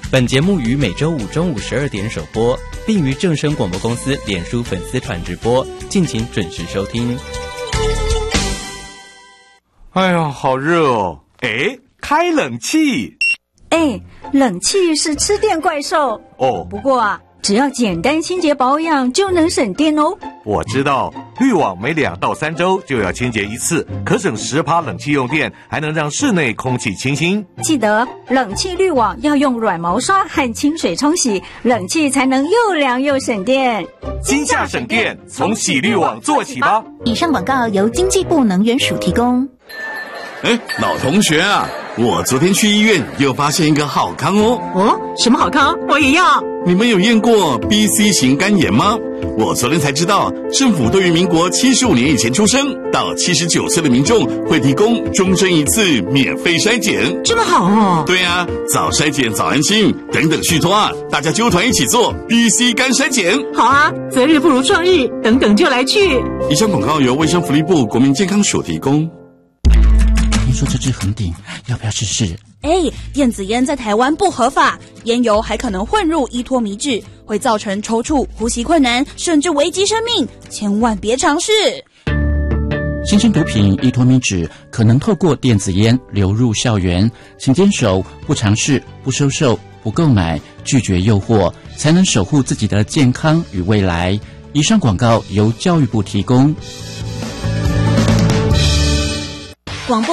本节目于每周五中午12点首播，并于正声广播公司脸书粉丝团直播，敬请准时收听。 哎呀，好热哦！哎，开冷气。 哎，冷气是吃电怪兽哦。 不过啊，只要简单清洁保养就能省电哦。 我知道，滤网每2到3周就要清洁一次，可省10%冷气用电，还能让室内空气清新。 记得冷气滤网要用软毛刷和清水冲洗，冷气才能又凉又省电。 今夏省电，从洗滤网做起吧。 以上广告由经济部能源署提供。 哎，老同学啊，我昨天去医院又发现一个好康哦。 哦，什么好康？我也要。 你们有验过 BC 型肝炎吗？我昨天才知道，政府对于民国75年以前出生到79岁的民众会提供终身一次免费筛检。 这么好哦。 对啊，早筛检早安心，等等续托啊，大家纠团一起做 BC 肝筛检。 好啊，择日不如撞日，等等就来去。 以上广告由卫生福利部国民健康署提供。 听说这支很顶，要不要试试？ 电子烟在台湾不合法，烟油还可能混入依托米酯，会造成抽搐、呼吸困难，甚至危及生命，千万别尝试。 新型毒品依托米酯可能透过电子烟流入校园，请坚守不尝试、不收受、不购买、拒绝诱惑，才能守护自己的健康与未来。以上广告由教育部提供。 广播